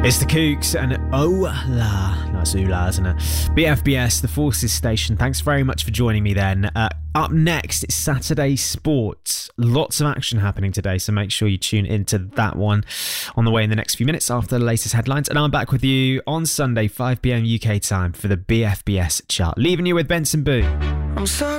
It's the Kooks and Ola. Nice Ola, isn't it? BFBS, the Forces Station. Thanks very much for joining me then. Up next, it's Saturday Sports. Lots of action happening today, so make sure you tune into that one on the way in the next few minutes after the latest headlines. And I'm back with you on Sunday, 5 p.m. UK time for the BFBS chart. Leaving you with Benson Boone. I'm sorry.